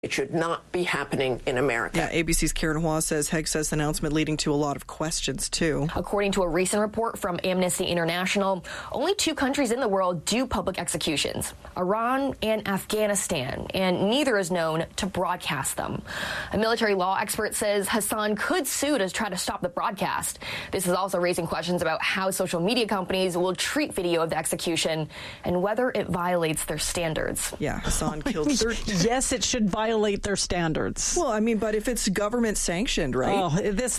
It should not be happening in America. Yeah, ABC's Karen Hua says Hegseth's announcement leading to a lot of questions, too. According to a recent report from Amnesty International, only 2 countries in the world do public executions, Iran and Afghanistan, and neither is known to broadcast them. A military law expert says Hassan could sue to try to stop the broadcast. This is also raising questions about how social media companies will treat video of the execution and whether it violates their standards. Yeah, Hassan killed 13. Yes, it should violate their standards. Well, I mean, but if it's government sanctioned, right? Oh,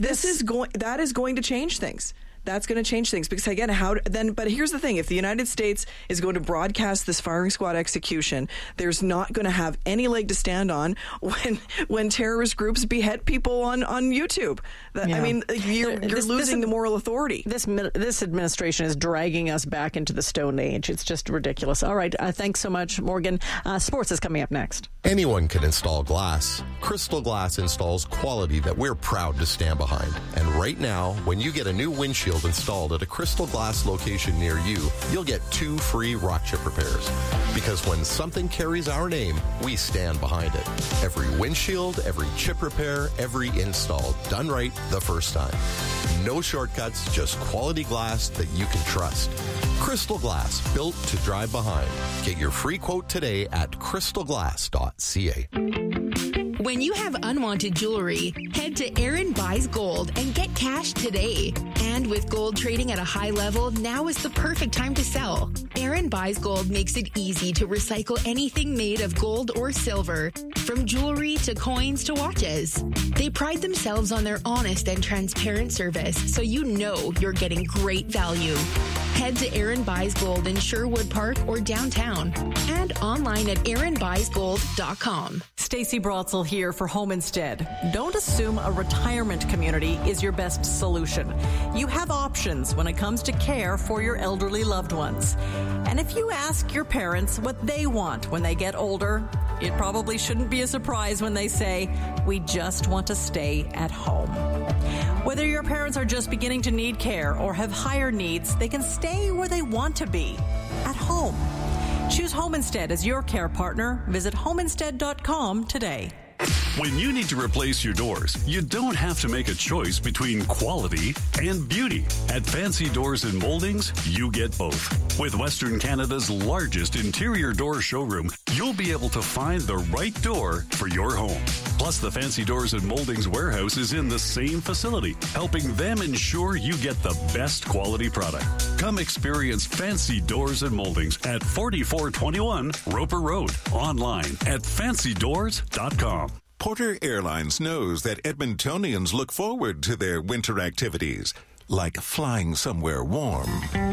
that is going to change things. That's going to change things because, again, but here's the thing. If the United States is going to broadcast this firing squad execution, there's not going to have any leg to stand on when terrorist groups behead people on YouTube. I mean, you're losing the moral authority. This administration is dragging us back into the Stone Age. It's just ridiculous. All right. Thanks so much, Morgan. Sports is coming up next. Anyone can install glass. Crystal Glass installs quality that we're proud to stand behind. And right now, when you get a new windshield installed at a Crystal Glass location near you, you'll get 2 free rock chip repairs. Because when something carries our name, we stand behind it. Every windshield, every chip repair, every install, done right the first time. No shortcuts, just quality glass that you can trust. Crystal Glass, built to drive behind. Get your free quote today at crystalglass.ca. When you have unwanted jewelry, head to Aaron Buys Gold and get cash today. And with gold trading at a high level, now is the perfect time to sell. Aaron Buys Gold makes it easy to recycle anything made of gold or silver, from jewelry to coins to watches. They pride themselves on their honest and transparent service, so you know you're getting great value. Head to Aaron Buys Gold in Sherwood Park or downtown, and online at aaronbuysgold.com. Stacey Brotzel here for Home Instead. Don't assume a retirement community is your best solution. You have options when it comes to care for your elderly loved ones. And if you ask your parents what they want when they get older, it probably shouldn't be a surprise when they say, "We just want to stay at home." Whether your parents are just beginning to need care or have higher needs, they can stay where they want to be, at home. Choose Home Instead as your care partner. Visit homeinstead.com today. When you need to replace your doors, you don't have to make a choice between quality and beauty. At Fancy Doors and Moldings, you get both. With Western Canada's largest interior door showroom, you'll be able to find the right door for your home. Plus, the Fancy Doors and Moldings warehouse is in the same facility, helping them ensure you get the best quality product. Come experience Fancy Doors and Moldings at 4421 Roper Road. Online at fancydoors.com. Porter Airlines knows that Edmontonians look forward to their winter activities, like flying somewhere warm.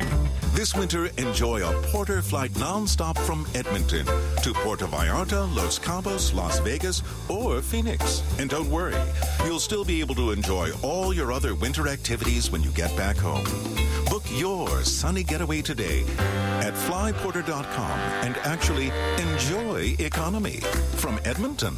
This winter, enjoy a Porter flight nonstop from Edmonton to Puerto Vallarta, Los Cabos, Las Vegas, or Phoenix. And don't worry, you'll still be able to enjoy all your other winter activities when you get back home. Book your sunny getaway today at flyporter.com and actually enjoy economy from Edmonton.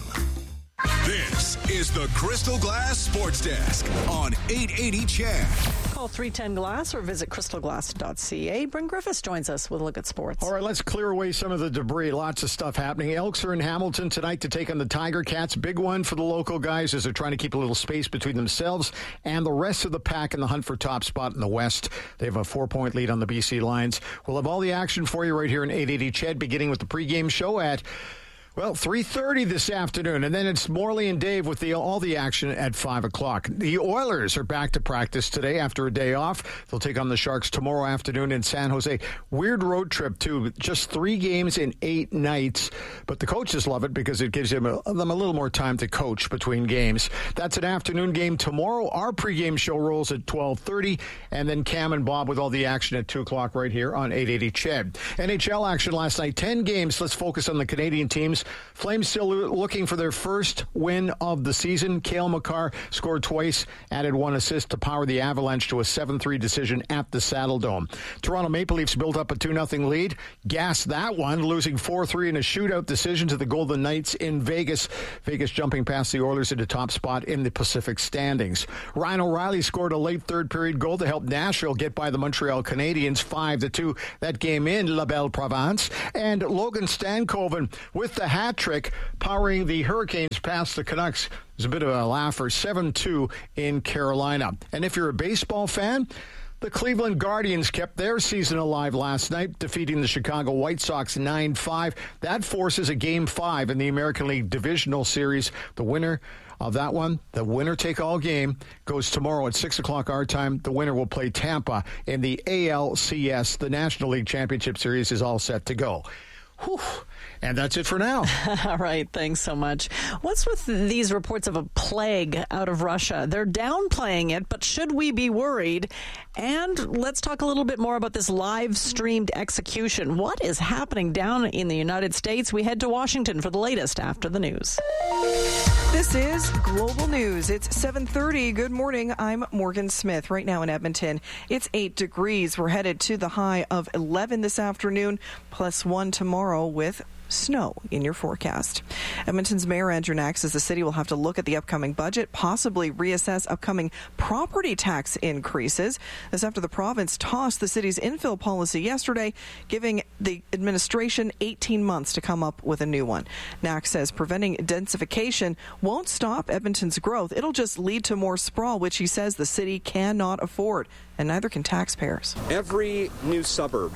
This is the Crystal Glass Sports Desk on 880 CHED. Call 310-GLASS or visit crystalglass.ca. Bryn Griffiths joins us with a look at sports. All right, let's clear away some of the debris. Lots of stuff happening. Elks are in Hamilton tonight to take on the Tiger Cats. Big one for the local guys as they're trying to keep a little space between themselves and the rest of the pack in the hunt for top spot in the West. They have a 4-point lead on the BC Lions. We'll have all the action for you right here in 880 CHED, beginning with the pregame show at 3:30 this afternoon, and then it's Morley and Dave with all the action at 5 o'clock. The Oilers are back to practice today after a day off. They'll take on the Sharks tomorrow afternoon in San Jose. Weird road trip, too. Just 3 games in 8 nights, but the coaches love it because it gives them a little more time to coach between games. That's an afternoon game tomorrow. Our pregame show rolls at 12:30, and then Cam and Bob with all the action at 2 o'clock right here on 880 CHED. NHL action last night, 10 games. Let's focus on the Canadian teams. Flames still looking for their first win of the season. Cale Makar scored twice, added 1 assist to power the Avalanche to a 7-3 decision at the Saddle Dome. Toronto Maple Leafs built up a 2-0 lead, gassed that one, losing 4-3 in a shootout decision to the Golden Knights in Vegas. Vegas jumping past the Oilers into top spot in the Pacific standings. Ryan O'Reilly scored a late third-period goal to help Nashville get by the Montreal Canadiens 5-2. That game in La Belle Province. And Logan Stankoven with the hat trick, powering the Hurricanes past the Canucks. It was a bit of a laugher, 7-2 in Carolina. And if you're a baseball fan, the Cleveland Guardians kept their season alive last night, defeating the Chicago White Sox 9-5. That forces a Game 5 in the American League Divisional Series. The winner of that one, the winner-take-all game, goes tomorrow at 6 o'clock our time. The winner will play Tampa in the ALCS. The National League Championship Series is all set to go. Whew. And that's it for now. All right. Thanks so much. What's with these reports of a plague out of Russia? They're downplaying it, but should we be worried? And let's talk a little bit more about this live-streamed execution. What is happening down in the United States? We head to Washington for the latest after the news. This is Global News. It's 7:30. Good morning. I'm Morgan Smith. Right now in Edmonton, it's 8 degrees. We're headed to the high of 11 this afternoon, +1 tomorrow with snow in your forecast. Edmonton's Mayor Andrew Knack says the city will have to look at the upcoming budget, possibly reassess upcoming property tax increases. This after the province tossed the city's infill policy yesterday, giving the administration 18 months to come up with a new one. Knack says preventing densification won't stop Edmonton's growth. It'll just lead to more sprawl, which he says the city cannot afford, and neither can taxpayers. Every new suburb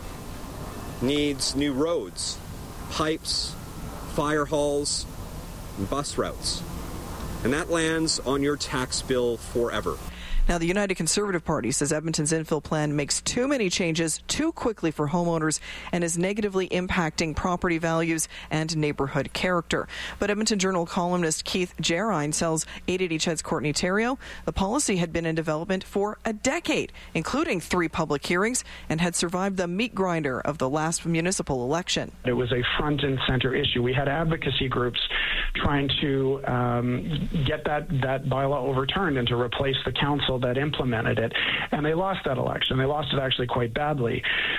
needs new roads, pipes, fire halls, and bus routes. And that lands on your tax bill forever. Now, the United Conservative Party says Edmonton's infill plan makes too many changes too quickly for homeowners and is negatively impacting property values and neighborhood character. But Edmonton Journal columnist Keith Gerine tells 880 CHED's Courtney Theriault the policy had been in development for a decade, including 3 public hearings, and had survived the meat grinder of the last municipal election. It was a front and center issue. We had advocacy groups trying to get that bylaw overturned and to replace the council that implemented it, and they lost that election. They lost it actually quite badly.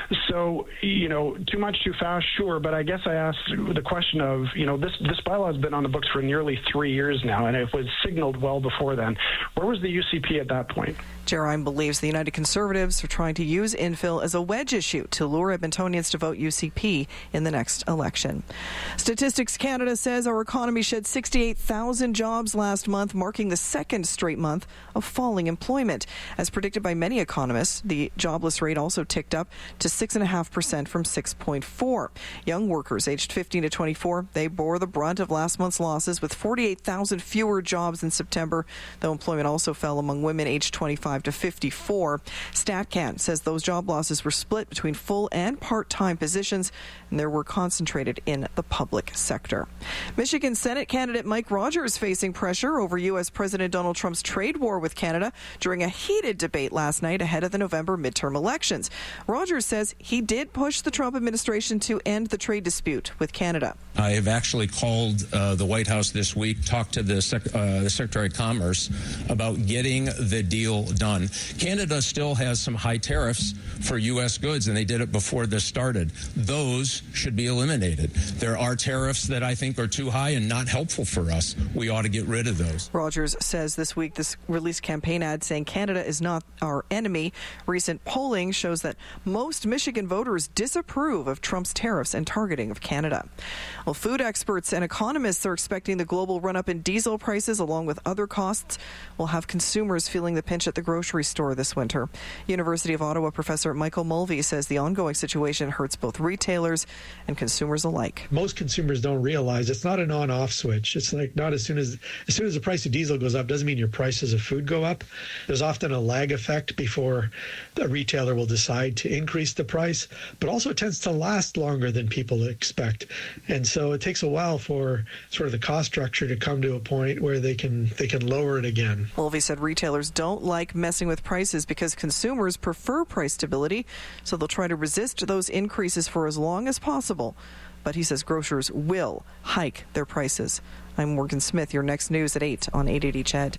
So, too much too fast, sure, but I guess I asked the question of, this bylaw has been on the books for nearly 3 years now, and it was signaled well before then. Where was the UCP at that point? Gerine believes the United Conservatives are trying to use infill as a wedge issue to lure Edmontonians to vote UCP in the next election. Statistics Canada says our economy shed 68,000 jobs last month, marking the second straight month of falling employment. As predicted by many economists, the jobless rate also ticked up to 6.5% from 6.4%. Young workers aged 15 to 24, they bore the brunt of last month's losses with 48,000 fewer jobs in September, though employment also fell among women aged 25 to 54. StatCan says those job losses were split between full and part-time positions, and they were concentrated in the public sector. Michigan Senate candidate Mike Rogers facing pressure over U.S. President Donald Trump's trade war with Canada during a heated debate last night ahead of the November midterm elections. Rogers says he did push the Trump administration to end the trade dispute with Canada. I have actually called the White House this week, talked to the Secretary of Commerce about getting the deal done. Canada still has some high tariffs for U.S. goods, and they did it before this started. Those should be eliminated. There are tariffs that I think are too high and not helpful for us. We ought to get rid of those. Rogers says this week this released campaign ad saying Canada is not our enemy. Recent polling shows that most Michigan voters disapprove of Trump's tariffs and targeting of Canada. Well, food experts and economists are expecting the global run-up in diesel prices, along with other costs, will have consumers feeling the pinch at the grocery store this winter. University of Ottawa professor Michael Mulvey says the ongoing situation hurts both retailers and consumers alike. Most consumers don't realize it's not an on-off switch. It's like not as soon as the price of diesel goes up doesn't mean your prices of food go up. There's often a lag effect before the retailer will decide to increase the price, but also it tends to last longer than people expect. And so it takes a while for sort of the cost structure to come to a point where they can lower it again. Mulvey said retailers don't like messing with prices because consumers prefer price stability, so they'll try to resist those increases for as long as possible. But he says grocers will hike their prices. I'm Morgan Smith. Your next news at 8 on 880 CHED.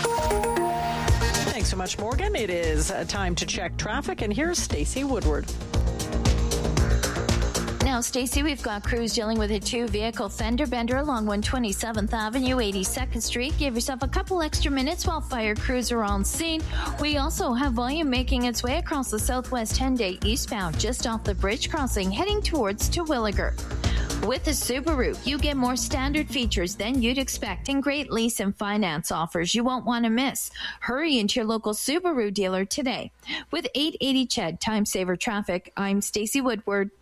Thanks so much, Morgan. It is time to check traffic, and here's Stacey Woodward. Now, Stacey, we've got crews dealing with a 2-vehicle fender bender along 127th Avenue, 82nd Street. Give yourself a couple extra minutes while fire crews are on scene. We also have volume making its way across the Southwest 10-day eastbound, just off the bridge crossing, heading towards Terwilliger. With a Subaru, you get more standard features than you'd expect and great lease and finance offers you won't want to miss. Hurry into your local Subaru dealer today. With 880 CHED Time Saver Traffic, I'm Stacey Woodward.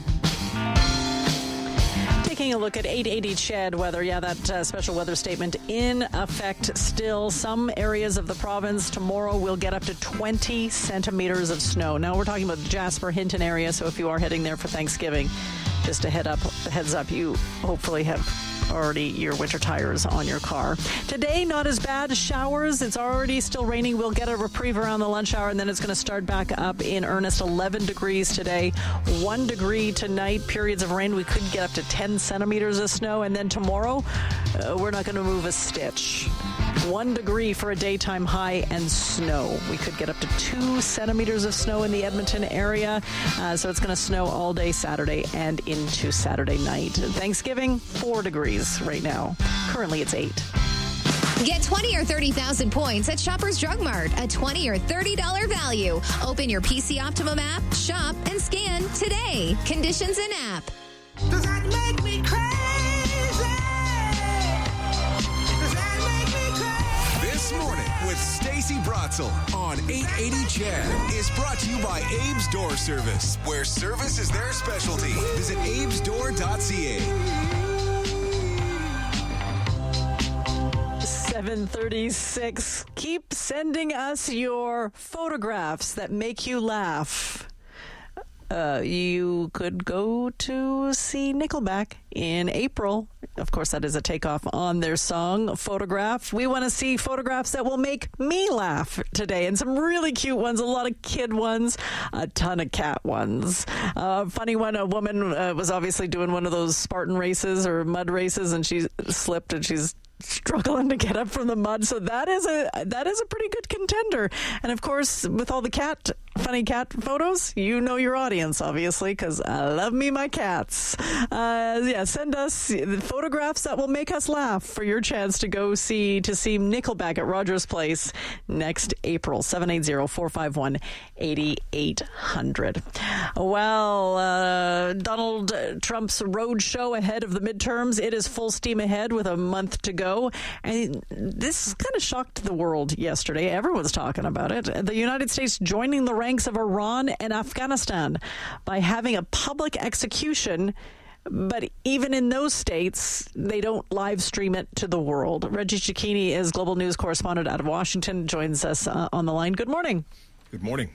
Taking a look at 880 CHED weather. Yeah, that special weather statement in effect still. Some areas of the province tomorrow will get up to 20 centimeters of snow. Now we're talking about the Jasper Hinton area, so if you are heading there for Thanksgiving, just a heads up, you hopefully have already your winter tires on your car. Today, not as bad. Showers. It's already still raining. We'll get a reprieve around the lunch hour, and then it's going to start back up in earnest. 11 degrees today, 1 degree tonight. Periods of rain. We could get up to 10 centimeters of snow, and then tomorrow, we're not going to move a stitch. 1 degree for a daytime high and snow. We could get up to 2 centimeters of snow in the Edmonton area. So it's going to snow all day Saturday and into Saturday night. Thanksgiving, 4 degrees right now. Currently it's 8. Get 20 or 30,000 points at Shoppers Drug Mart. A $20 or $30 value. Open your PC Optimum app, shop, and scan today. Conditions in app. Does that make me crazy? This Morning with Stacey Bratzel on 880 CHED is brought to you by Abe's Door Service, where service is their specialty. Visit abesdoor.ca. 7:36. Keep sending us your photographs that make you laugh. You could go to see Nickelback in April. Of course, that is a takeoff on their song, Photograph. We want to see photographs that will make me laugh today, and some really cute ones, a lot of kid ones, a ton of cat ones. Funny one, a woman was obviously doing one of those Spartan races or mud races, and she slipped, and she's struggling to get up from the mud. So that is a pretty good contender. And of course, with all the funny cat photos, you know your audience, obviously, because I love me my cats. Send us the photographs that will make us laugh for your chance to go see Nickelback at Rogers Place next April. 780-451-8800. Well, Donald Trump's road show ahead of the midterms. It is full steam ahead with a month to go. And this kind of shocked the world yesterday. Everyone's talking about it. The United States joining the ranks of Iran and Afghanistan by having a public execution. But even in those states, they don't live stream it to the world. Reggie Cicchini is Global News correspondent out of Washington, joins us on the line. Good morning. Good morning.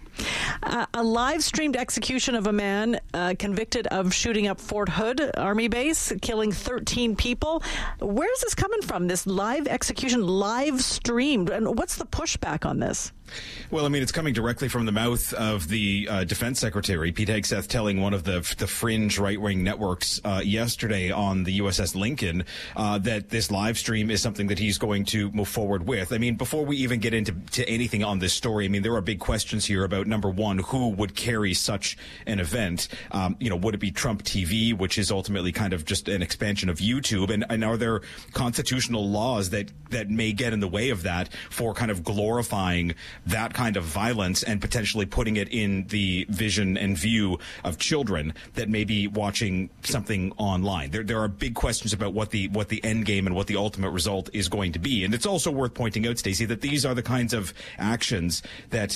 A live-streamed execution of a man convicted of shooting up Fort Hood Army Base, killing 13 people. Where's this coming from, this live execution, live-streamed? And what's the pushback on this? Well, I mean, it's coming directly from the mouth of the Defense Secretary, Pete Hegseth, telling one of the fringe right-wing networks yesterday on the USS Lincoln that this live stream is something that he's going to move forward with. I mean, before we even get into anything on this story, I mean, there are big questions here about, number one, who would carry such an event? Would it be Trump TV, which is ultimately kind of just an expansion of YouTube? And are there constitutional laws that may get in the way of that for kind of glorifying that kind of violence and potentially putting it in the vision and view of children that may be watching something online? There are big questions about what the end game and what the ultimate result is going to be. And it's also worth pointing out, Stacey, that these are the kinds of actions that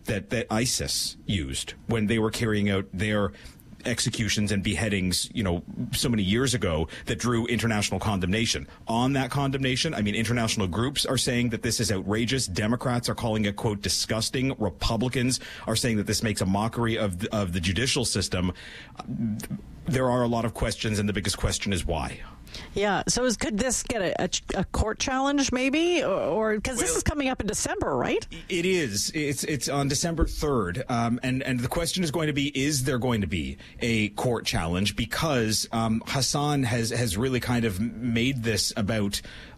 ISIS used when they were carrying out their executions and beheadings, so many years ago that drew international condemnation. On that condemnation, I mean, international groups are saying that this is outrageous. Democrats are calling it, quote, disgusting. Republicans are saying that this makes a mockery of the judicial system. There are a lot of questions, and the biggest question is why. Yeah. So could this get a court challenge, maybe, or because this is coming up in December, right? It is. It's on December 3rd, and the question is going to be: is there going to be a court challenge? Because Hassan has really kind of made this about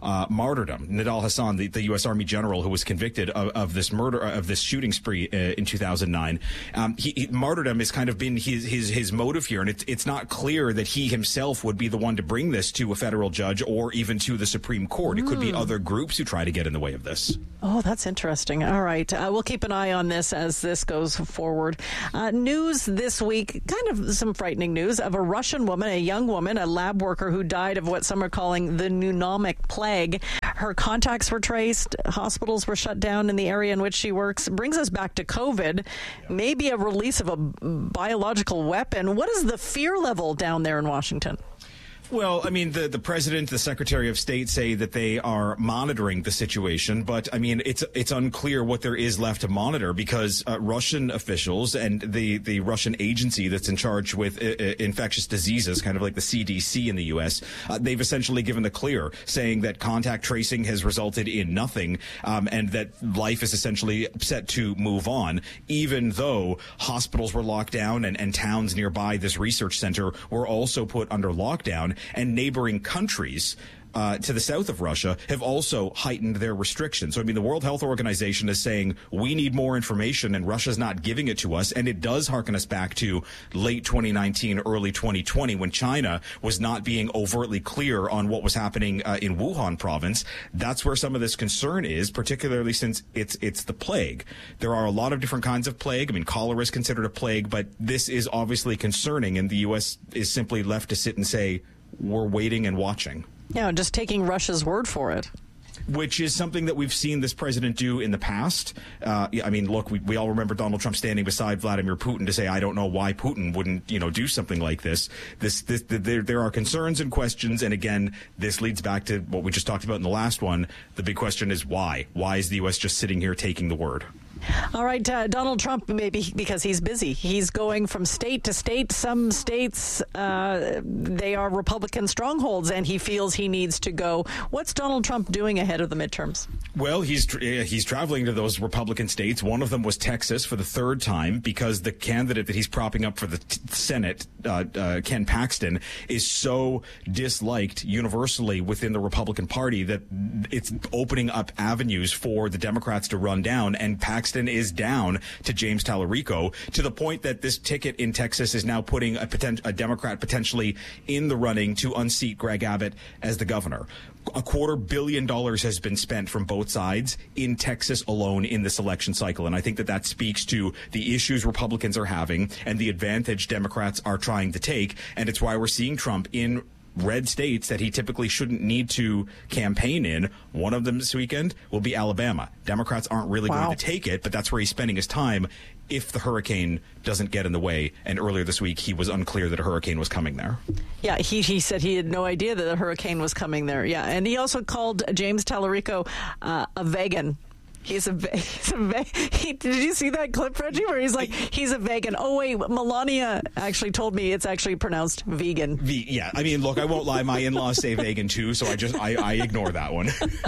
martyrdom. Nidal Hasan, the U.S. Army general who was convicted of this murder, of this shooting spree in 2009, martyrdom has kind of been his motive here, and it's not clear that he himself would be the one to bring this to a federal judge or even to the Supreme Court. It could be other groups who try to get in the way of this. Oh, that's interesting. All right. We'll keep an eye on this as this goes forward. News this week, kind of some frightening news of a Russian woman, a young woman, a lab worker who died of what some are calling the pneumonic plague. Her contacts were traced. Hospitals were shut down in the area in which she works. Brings us back to COVID, maybe a release of a biological weapon. What is the fear level down there in Washington? Well, I mean, the president, the secretary of state say that they are monitoring the situation, but I mean, it's unclear what there is left to monitor because Russian officials and the Russian agency that's in charge with infectious diseases, kind of like the CDC in the U.S., they've essentially given the clear, saying that contact tracing has resulted in nothing, and that life is essentially set to move on, even though hospitals were locked down and towns nearby this research center were also put under lockdown. And neighboring countries to the south of Russia have also heightened their restrictions. So, I mean, the World Health Organization is saying we need more information and Russia's not giving it to us. And it does harken us back to late 2019, early 2020, when China was not being overtly clear on what was happening in Wuhan province. That's where some of this concern is, particularly since it's the plague. There are a lot of different kinds of plague. I mean, cholera is considered a plague, but this is obviously concerning. And the U.S. is simply left to sit and say, we're waiting and watching. Yeah, just taking Russia's word for it. Which is something that we've seen this president do in the past. I mean, look, we all remember Donald Trump standing beside Vladimir Putin to say, I don't know why Putin wouldn't, do something like this. There are concerns and questions. And again, this leads back to what we just talked about in the last one. The big question is why? Why is the U.S. just sitting here taking the word? All right, Donald Trump, maybe because he's busy. He's going from state to state. Some states, they are Republican strongholds, and he feels he needs to go. What's Donald Trump doing ahead of the midterms? Well, he's traveling to those Republican states. One of them was Texas for the third time because the candidate that he's propping up for the Senate, Ken Paxton, is so disliked universally within the Republican Party that it's opening up avenues for the Democrats to run down, and Paxton is down to James Tallarico to the point that this ticket in Texas is now putting a Democrat potentially in the running to unseat Greg Abbott as the governor. $250 million has been spent from both sides in Texas alone in this election cycle. And I think that speaks to the issues Republicans are having and the advantage Democrats are trying to take. And it's why we're seeing Trump in red states that he typically shouldn't need to campaign in. One of them this weekend will be Alabama. Democrats aren't really going to take it, but that's where he's spending his time if the hurricane doesn't get in the way. And earlier this week, he was unclear that a hurricane was coming there. Yeah, he said he had no idea that a hurricane was coming there. Yeah, and he also called James Tallarico a vegan. He's a did you see that clip, Reggie, where he's like, he's a vegan? Oh, wait, Melania actually told me it's actually pronounced vegan. Yeah, I mean, look, I won't lie. My in-laws say vegan, too, so I ignore that one.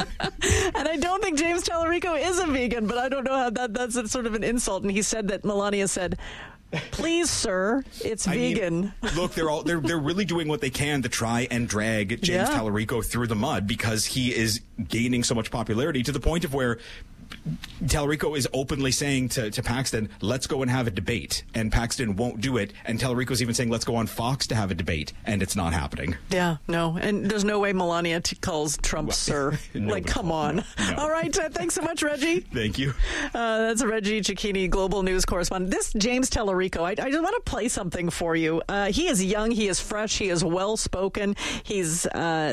And I don't think James Tallarico is a vegan, but I don't know how that's a sort of an insult. And he said that Melania said, please, sir, it's vegan. Mean, look, they're really doing what they can to try and drag James Tallarico through the mud because he is gaining so much popularity to the point of where Tallarico is openly saying to Paxton, let's go and have a debate. And Paxton won't do it. And Tallarico's even saying, let's go on Fox to have a debate. And it's not happening. Yeah, no. And there's no way Melania calls Trump sir. Like, come on. No. All right. Thanks so much, Reggie. Thank you. That's Reggie Cecchini, Global News correspondent. This James Tallarico, I just want to play something for you. He is young. He is fresh. He is well-spoken. He's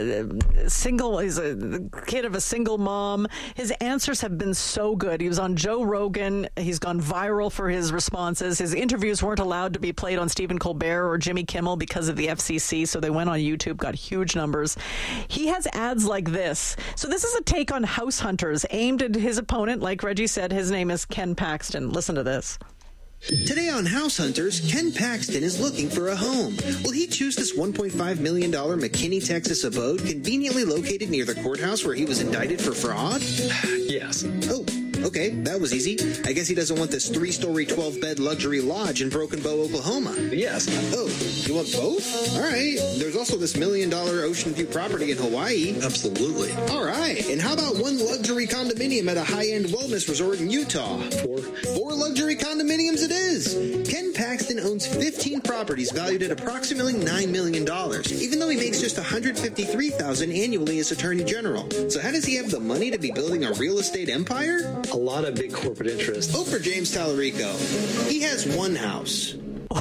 single. He's a kid of a single mom. His answers have been so good. He was on Joe Rogan. He's gone viral for his responses. His interviews weren't allowed to be played on Stephen Colbert or Jimmy Kimmel because of the FCC, so they went on YouTube, got huge numbers. He has ads like this. So this is a take on House Hunters aimed at his opponent. Like Reggie said, his name is Ken Paxton. Listen to this. Today on House Hunters, Ken Paxton is looking for a home. Will he choose this $1.5 million McKinney, Texas abode conveniently located near the courthouse where he was indicted for fraud? Yes. Oh, Okay, that was easy. I guess he doesn't want this 3-story, 12-bed luxury lodge in Broken Bow, Oklahoma. Yes. Oh, you want both? All right. There's also this $1 million ocean view property in Hawaii. Absolutely. All right. And how about one luxury condominium at a high-end wellness resort in Utah? 4 luxury condominiums it is. Ken Paxton owns 15 properties valued at approximately $9 million, even though he makes just $153,000 annually as Attorney General. So how does he have the money to be building a real estate empire? A lot of big corporate interests. Vote for James Tallarico. He has one house.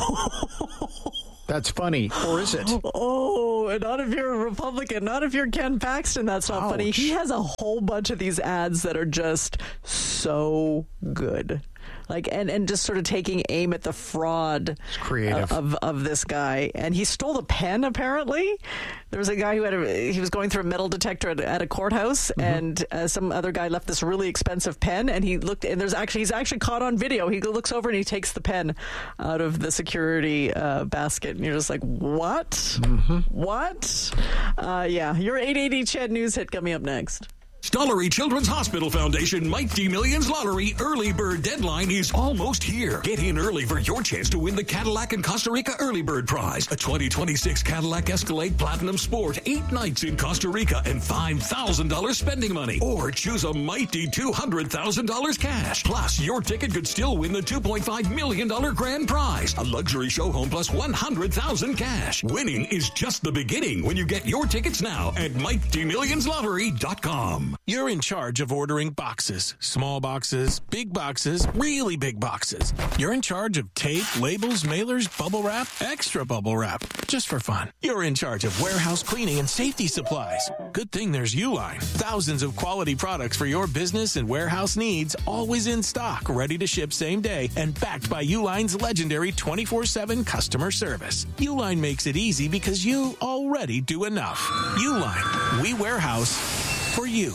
That's funny. Or is it? Oh, not if you're a Republican. Not if you're Ken Paxton. That's not funny. He has a whole bunch of these ads that are just so good. Like, and just sort of taking aim at the fraud of this guy. And he stole a pen, apparently. There was a guy who he was going through a metal detector at a courthouse, and some other guy left this really expensive pen, and he looked, and he's actually caught on video. He looks over and he takes the pen out of the security basket, and you're just like, what? What? Yeah, your 880 CHED News Hit coming up next. Stollery Children's Hospital Foundation Mighty Millions Lottery early bird deadline is almost here. Get in early for your chance to win the Cadillac and Costa Rica early bird prize, a 2026 Cadillac Escalade Platinum Sport, 8 nights in Costa Rica, and $5,000 spending money. Or choose a mighty $200,000 cash. Plus, your ticket could still win the $2.5 million grand prize, a luxury show home plus $100,000 cash. Winning is just the beginning when you get your tickets now at MightyMillionsLottery.com. You're in charge of ordering boxes, small boxes, big boxes, really big boxes. You're in charge of tape, labels, mailers, bubble wrap, extra bubble wrap, just for fun. You're in charge of warehouse cleaning and safety supplies. Good thing there's Uline. Thousands of quality products for your business and warehouse needs, always in stock, ready to ship same day, and backed by Uline's legendary 24/7 customer service. Uline makes it easy because you already do enough. Uline, we warehouse for you.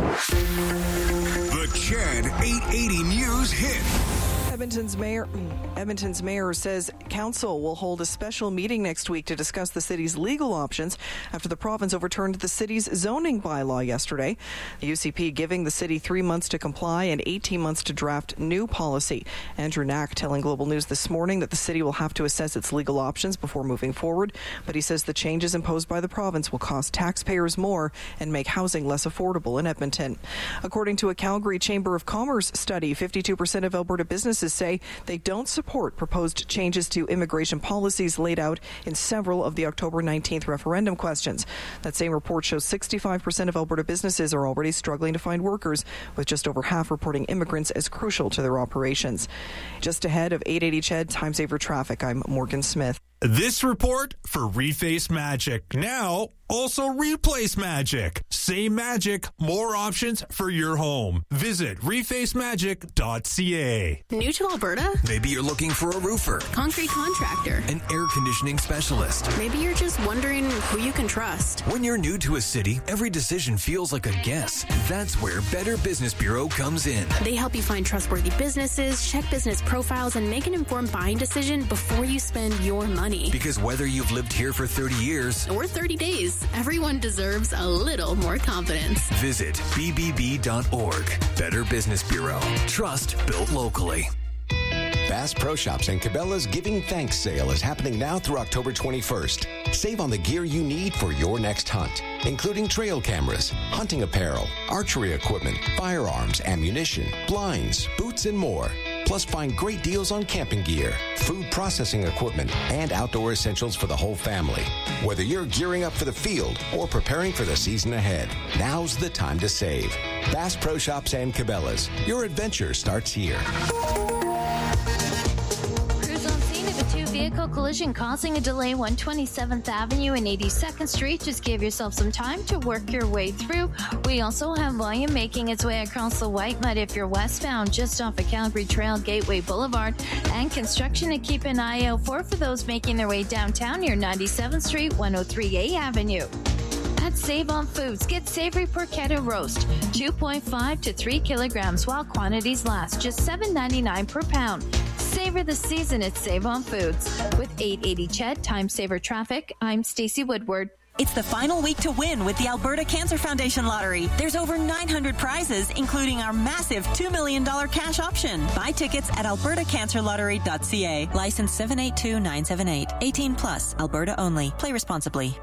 The CHED 880 News Hit. Edmonton's mayor says council will hold a special meeting next week to discuss the city's legal options after the province overturned the city's zoning bylaw yesterday. The UCP giving the city 3 months to comply and 18 months to draft new policy. Andrew Knack telling Global News this morning that the city will have to assess its legal options before moving forward, but he says the changes imposed by the province will cost taxpayers more and make housing less affordable in Edmonton. According to a Calgary Chamber of Commerce study, 52% of Alberta businesses say they don't support proposed changes to immigration policies laid out in several of the October 19th referendum questions. That same report shows 65% of Alberta businesses are already struggling to find workers, with just over half reporting immigrants as crucial to their operations. Just ahead of 880 CHED Time Saver Traffic, I'm Morgan Smith. This report for Reface Magic. Now, also Replace Magic. Same magic, more options for your home. Visit refacemagic.ca. New to Alberta? Maybe you're looking for a roofer, Concrete contractor, an air conditioning specialist. Maybe you're just wondering who you can trust. When you're new to a city, every decision feels like a guess. That's where Better Business Bureau comes in. They help you find trustworthy businesses, check business profiles, and make an informed buying decision before you spend your money. Because whether you've lived here for 30 years or 30 days, everyone deserves a little more confidence. Visit bbb.org. Better Business Bureau. Trust built locally. Bass Pro Shops and Cabela's Giving Thanks sale is happening now through October 21st. Save on the gear you need for your next hunt, including trail cameras, hunting apparel, archery equipment, firearms, ammunition, blinds, boots, and more. Plus, find great deals on camping gear, food processing equipment, and outdoor essentials for the whole family. Whether you're gearing up for the field or preparing for the season ahead, now's the time to save. Bass Pro Shops and Cabela's. Your adventure starts here. Vehicle collision causing a delay 127th Avenue and 82nd Street. Just give yourself some time to work your way through. We also have volume making its way across the White Mud if you're westbound just off of Calgary Trail, Gateway Boulevard, and construction to keep an eye out for those making their way downtown near 97th Street, 103A Avenue. At Save on Foods, get savory porchetta roast, 2.5 to 3 kilograms while quantities last, just $7.99 per pound. Savor the season at Save on Foods. With 880 CHED Time Saver Traffic, I'm Stacey Woodward. It's the final week to win with the Alberta Cancer Foundation Lottery. There's over 900 prizes, including our massive $2 million cash option. Buy tickets at albertacancerlottery.ca. License 782978. 18 plus. Alberta only. Play responsibly.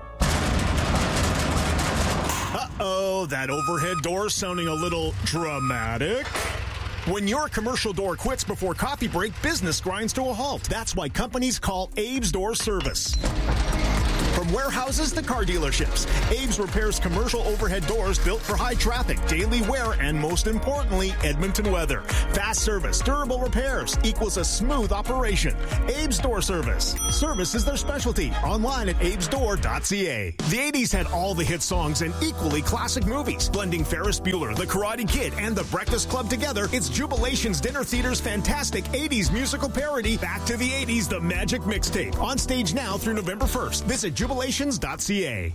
Uh-oh, that overhead door sounding a little dramatic. When your commercial door quits before coffee break, business grinds to a halt. That's why companies call Abe's Door Service. From warehouses to car dealerships, Abe's repairs commercial overhead doors built for high traffic, daily wear, and most importantly, Edmonton weather. Fast service, durable repairs equals a smooth operation. Abe's Door Service. Service is their specialty. Online at abesdoor.ca. The 80s had all the hit songs and equally classic movies. Blending Ferris Bueller, The Karate Kid, and The Breakfast Club together, it's Jubilation's Dinner Theater's fantastic 80s musical parody, Back to the 80s, The Magic Mixtape. On stage now through November 1st. Visit jubilations.ca.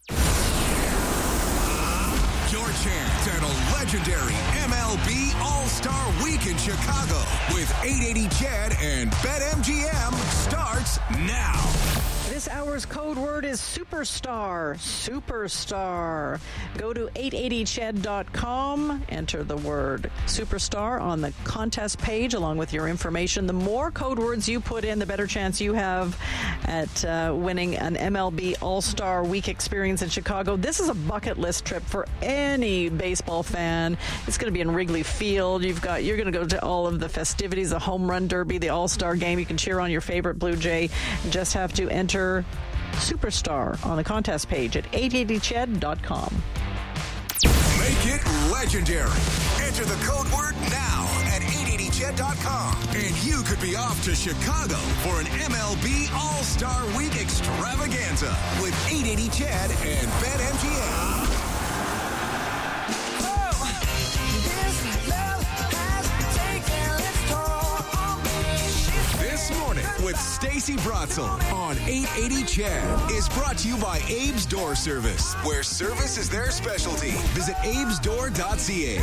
Your chance at a legendary MLB All-Star Week in Chicago with 880 CHED and BetMGM starts now. This hour's code word is superstar. Superstar. Go to 880ched.com. Enter the word superstar on the contest page along with your information. The more code words you put in, the better chance you have at winning an MLB All-Star Week experience in Chicago. This is a bucket list trip for any baseball fan. It's going to be in Wrigley Field. You're going to go to all of the festivities, the home run derby, the All-Star game. You can cheer on your favorite Blue Jay. You just have to enter superstar on the contest page at 880ched.com. Make it legendary. Enter the code word now at 880ched.com. And you could be off to Chicago for an MLB All-Star Week extravaganza with 880 CHED and BetMGM. This Morning with Stacey Bratzel on 880 CHED is brought to you by Abe's Door Service, where service is their specialty. Visit abesdoor.ca.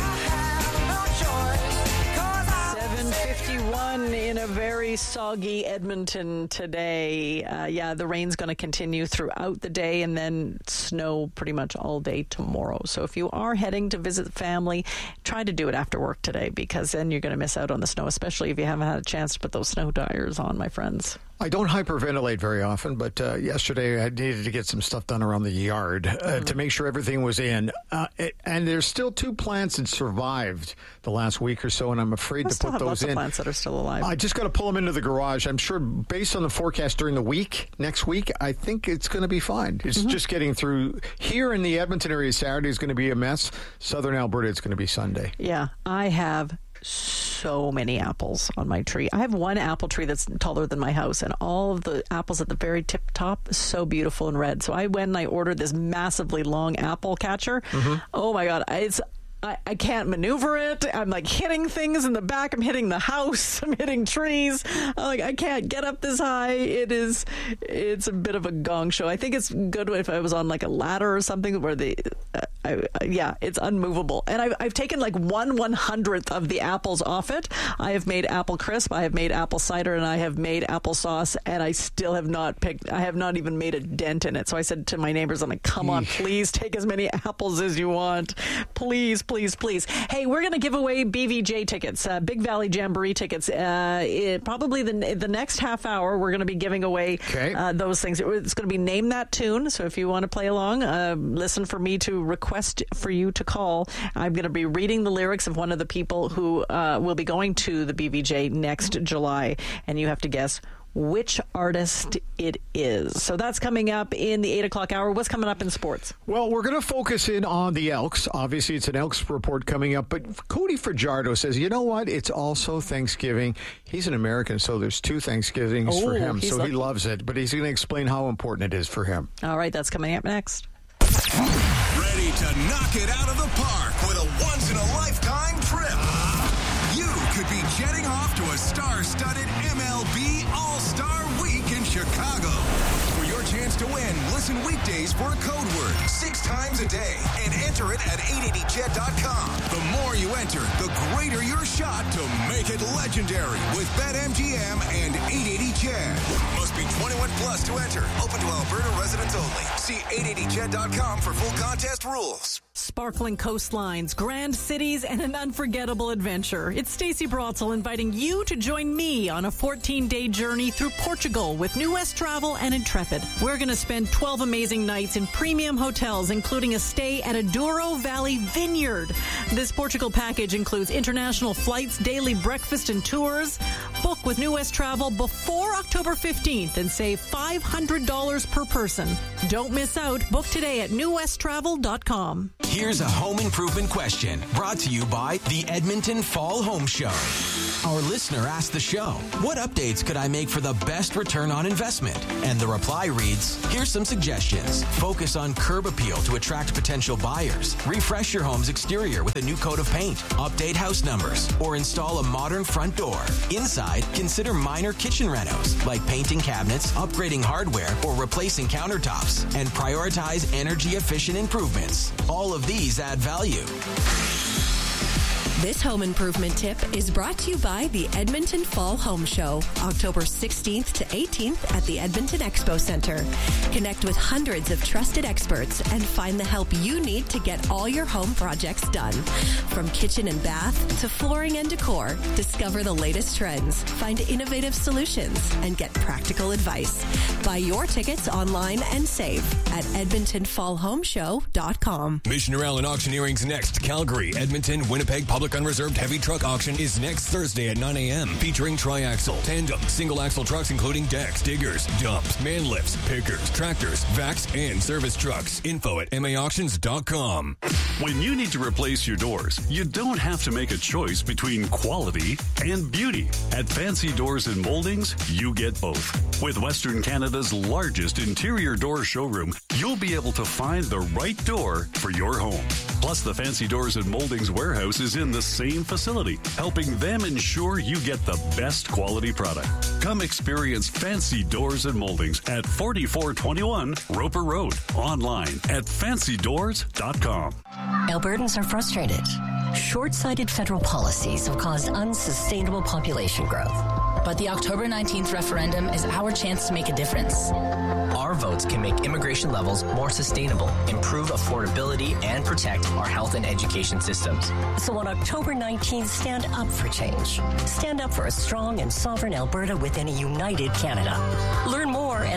7:51 in a very soggy Edmonton today. The rain's going to continue throughout the day and then snow pretty much all day tomorrow. So if you are heading to visit family, try to do it after work today because then you're going to miss out on the snow, especially if you haven't had a chance to put those snow tires on, my friends. I don't hyperventilate very often, but yesterday I needed to get some stuff done around the yard to make sure everything was in. And there's still 2 plants that survived the last week or so, and I'm afraid to put those in. Of plants that are still alive. I just got to pull them into the garage. I'm sure based on the forecast during the week, next week, I think it's going to be fine. It's just getting through. Here in the Edmonton area, Saturday is going to be a mess. Southern Alberta, it's going to be Sunday. Yeah, I have so many apples on my tree. I have one apple tree that's taller than my house, and all of the apples at the very tip top, so beautiful and red. So I went and I ordered this massively long apple catcher. Oh my God, I can't maneuver it. I'm like hitting things in the back. I'm hitting the house. I'm hitting trees. I can't get up this high. It's a bit of a gong show. I think it's good if I was on like a ladder or something where it's unmovable. And I've taken like 1/100th of the apples off it. I have made apple crisp. I have made apple cider, and I have made applesauce, and I still have not I have not even made a dent in it. So I said to my neighbors, I'm like, come on, please take as many apples as you want. Please. Hey, we're going to give away BVJ tickets, Big Valley Jamboree tickets. Probably the next half hour, we're going to be giving away those things. It's going to be Name That Tune. So if you want to play along, listen for me to request for you to call. I'm going to be reading the lyrics of one of the people who will be going to the BVJ next July, and you have to guess which artist it is. So that's coming up in the 8 o'clock hour. What's coming up in sports? Well, we're going to focus in on the Elks. Obviously, it's an Elks report coming up. But Cody Fajardo says, you know what? It's also Thanksgiving. He's an American, so there's 2 Thanksgivings for him. So he loves it. But he's going to explain how important it is for him. All right, that's coming up next. Ready to knock it out of the park with a once-in-a-lifetime trip. You could be jetting off to a star-studded MLB All-Star Week in Chicago. For your chance to win, listen weekdays for a code word 6 times a day and enter it at 880ched.com. The more you enter, the greater your shot to make it legendary with BetMGM and 880 CHED. Must Must be 21 plus to enter. Open to Alberta residents only. See 880ched.com for full contest rules. Sparkling coastlines, grand cities, and an unforgettable adventure. It's Stacey Brotzel inviting you to join me on a 14-day journey through Portugal with New West Travel and Intrepid. We're going to spend 12 amazing nights in premium hotels, including a stay at a Douro Valley Vineyard. This Portugal package includes international flights, daily breakfast, and tours. Book with New West Travel before October 15th and save $500 per person. Don't miss out. Book today at newwesttravel.com. Here's a home improvement question brought to you by the Edmonton Fall Home Show. Our listener asked the show, what updates could I make for the best return on investment? And the reply reads, here's some suggestions. Focus on curb appeal to attract potential buyers. Refresh your home's exterior with a new coat of paint. Update house numbers or install a modern front door. Inside, consider minor kitchen renos like painting cabinets, upgrading hardware, or replacing countertops. And prioritize energy-efficient improvements. All of these add value. This home improvement tip is brought to you by the Edmonton Fall Home Show, October 16th to 18th at the Edmonton Expo Center. Connect with hundreds of trusted experts and find the help you need to get all your home projects done. From kitchen and bath to flooring and decor, discover the latest trends, find innovative solutions, and get practical advice. Buy your tickets online and save at edmontonfallhomeshow.com. Missioner Allen Auctioneering's next Calgary, Edmonton, Winnipeg Public Unreserved Heavy Truck Auction is next Thursday at 9 a.m. featuring triaxle, tandem, single-axle trucks including decks, diggers, dumps, man lifts, pickers, tractors, vacs, and service trucks. Info at maauctions.com. When you need to replace your doors, you don't have to make a choice between quality and beauty. At Fancy Doors and Moldings, you get both. With Western Canada's largest interior door showroom, you'll be able to find the right door for your home. Plus, the Fancy Doors and Moldings warehouse is in the same facility, helping them ensure you get the best quality product. Come experience Fancy Doors and Moldings at 4421 Roper Road. Online at fancydoors.com. Albertans are frustrated. Short-sighted federal policies have caused unsustainable population growth. But the October 19th referendum is our chance to make a difference. Our votes can make immigration levels more sustainable, improve affordability, and protect our health and education systems. So on October 19th, stand up for change. Stand up for a strong and sovereign Alberta within a united Canada. Learn more at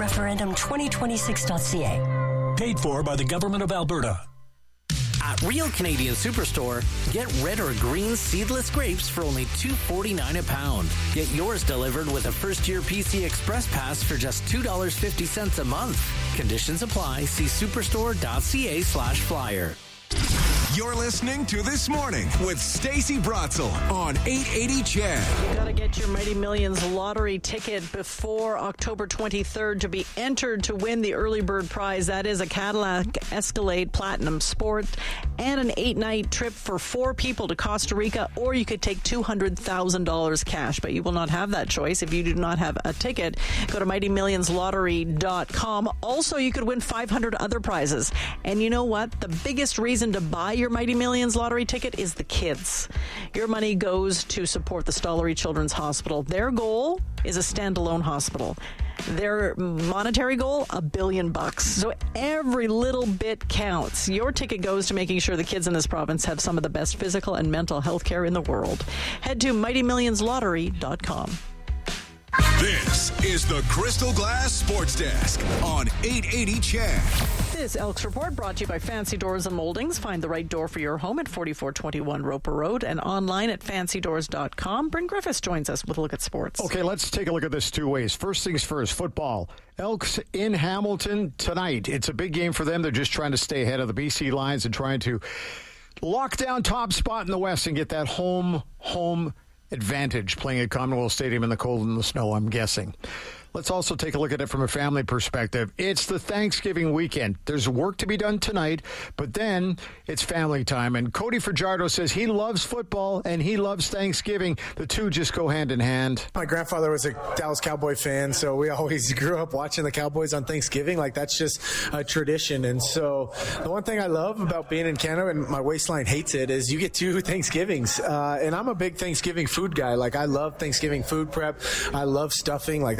albertareferendum2026.ca. Paid for by the Government of Alberta. At Real Canadian Superstore, get red or green seedless grapes for only $2.49 a pound. Get yours delivered with a first-year PC Express Pass for just $2.50 a month. Conditions apply. See superstore.ca/flyer. You're listening to This Morning with Stacey Brotzel on 880 CHED. You got to get your Mighty Millions lottery ticket before October 23rd to be entered to win the early bird prize. That is a Cadillac Escalade Platinum Sport and an 8-night trip for 4 people to Costa Rica, or you could take $200,000 cash, but you will not have that choice if you do not have a ticket. Go to MightyMillionsLottery.com. Also, you could win 500 other prizes. And you know what? The biggest reason to buy your Mighty Millions lottery ticket is the kids. Your money goes to support the Stollery Children's Hospital. Their goal is a standalone hospital. Their monetary goal, $1 billion. So every little bit counts. Your ticket goes to making sure the kids in this province have some of the best physical and mental health care in the world. Head to MightyMillionsLottery.com. This is the Crystal Glass Sports Desk on 880 CHED. This Elks Report brought to you by Fancy Doors and Moldings. Find the right door for your home at 4421 Roper Road and online at fancydoors.com. Bryn Griffiths joins us with a look at sports. Okay, let's take a look at this two ways. First things first, football. Elks in Hamilton tonight. It's a big game for them. They're just trying to stay ahead of the BC Lions and trying to lock down top spot in the West and get that home advantage playing at Commonwealth Stadium in the cold and the snow, I'm guessing. Let's also take a look at it from a family perspective. It's the Thanksgiving weekend. There's work to be done tonight, but then it's family time. And Cody Fajardo says he loves football and he loves Thanksgiving. The two just go hand in hand. My grandfather was a Dallas Cowboy fan, so we always grew up watching the Cowboys on Thanksgiving. Like, that's just a tradition. And so the one thing I love about being in Canada, and my waistline hates it, is you get 2 Thanksgivings. And I'm a big Thanksgiving food guy. Like, I love Thanksgiving food prep. I love stuffing. Like, that's my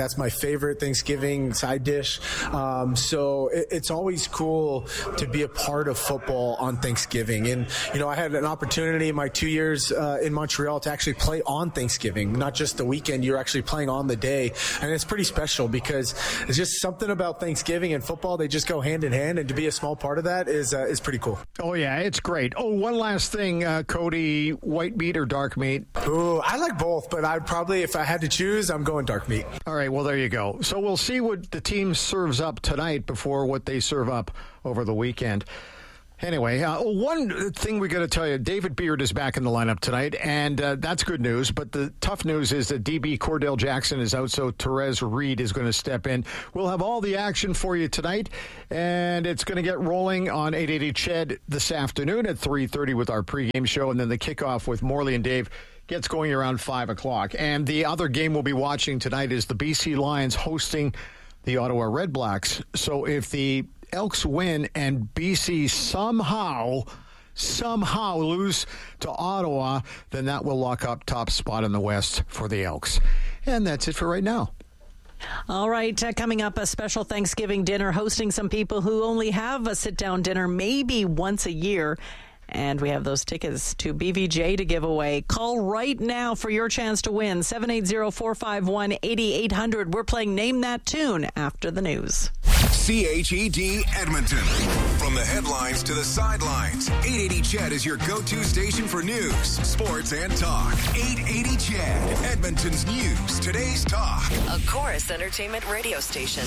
favorite Thanksgiving side dish. So it's always cool to be a part of football on Thanksgiving. And, I had an opportunity in my 2 years in Montreal to actually play on Thanksgiving, not just the weekend. You're actually playing on the day. And it's pretty special because it's just something about Thanksgiving and football. They just go hand in hand. And to be a small part of that is pretty cool. Oh, yeah, it's great. Oh, one last thing, Cody, white meat or dark meat? Ooh, I like both, but I'd probably, if I had to choose, I'm going dark meat. All right, well, there you go. So we'll see what the team serves up tonight before what they serve up over the weekend. Anyway, one thing we got to tell you, David Beard is back in the lineup tonight, and that's good news. But the tough news is that DB Cordell Jackson is out, so Therese Reed is going to step in. We'll have all the action for you tonight, and it's going to get rolling on 880 CHED this afternoon at 3:30 with our pregame show, and then the kickoff with Morley and Dave gets going around 5 o'clock. And the other game we'll be watching tonight is the BC Lions hosting the Ottawa Red Blacks. So if the Elks win and BC somehow lose to Ottawa, then that will lock up top spot in the West for the Elks. And that's it for right now. All right, coming up, a special Thanksgiving dinner hosting some people who only have a sit-down dinner maybe once a year. And we have those tickets to BVJ to give away. Call right now for your chance to win. 780-451-8800. We're playing Name That Tune after the news. CHED Edmonton. From the headlines to the sidelines, 880 CHED is your go-to station for news, sports, and talk. 880 CHED, Edmonton's news, today's talk. A Chorus Entertainment radio station.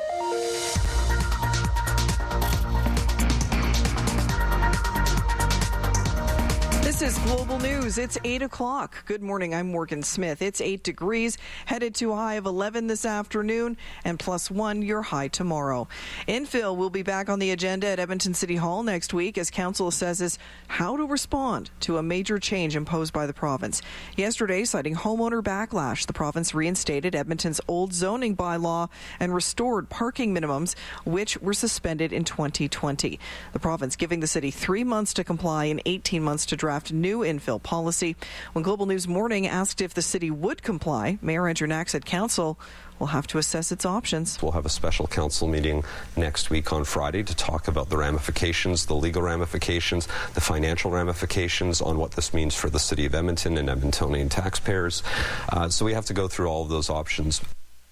This is Global News. It's 8 o'clock. Good morning. I'm Morgan Smith. It's 8 degrees, headed to a high of 11 this afternoon, and +1 your high tomorrow. Infill will be back on the agenda at Edmonton City Hall next week as council assesses how to respond to a major change imposed by the province. Yesterday, citing homeowner backlash, the province reinstated Edmonton's old zoning bylaw and restored parking minimums, which were suspended in 2020. The province giving the city 3 months to comply and 18 months to draft new infill policy. When Global News Morning asked if the city would comply, Mayor Andrew Knack said council will have to assess its options. We'll have a special council meeting next week on Friday to talk about the ramifications, the legal ramifications, the financial ramifications on what this means for the city of Edmonton and Edmontonian taxpayers. So we have to go through all of those options.